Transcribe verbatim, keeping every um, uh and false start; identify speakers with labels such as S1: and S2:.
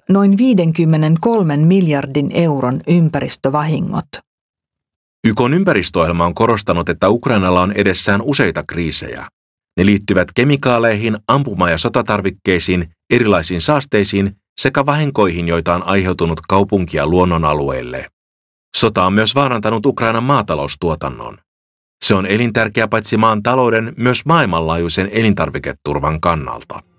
S1: noin viisikymmentäkolme miljardin euron ympäristövahingot.
S2: Y K:n ympäristöohjelma on korostanut, että Ukrainalla on edessään useita kriisejä. Ne liittyvät kemikaaleihin, ampuma- ja sotatarvikkeisiin, erilaisiin saasteisiin sekä vahinkoihin, joita on aiheutunut kaupunki- ja luonnonalueille. Sota on myös vaarantanut Ukrainan maataloustuotannon. Se on elintärkeä paitsi maan talouden, myös maailmanlaajuisen elintarviketurvan kannalta.